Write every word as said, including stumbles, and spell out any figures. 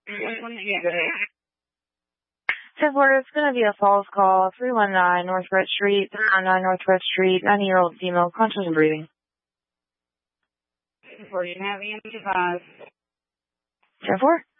ten four, it's going to be a false call, three one nine North Red Street, three one nine North Red Street, ninety-year-old female, conscious and breathing. ten four, you have E M T five. ten four?